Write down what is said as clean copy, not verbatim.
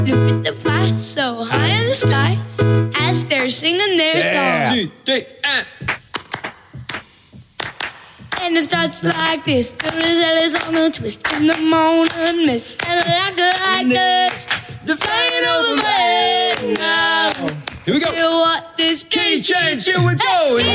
Look at the fire so high in the sky as they're singing their song. 2, 3, and... And it starts like this. The result is on a twist in the morning mist. And like this, The flying over me now. Here we go. feel what this Key change, here we go.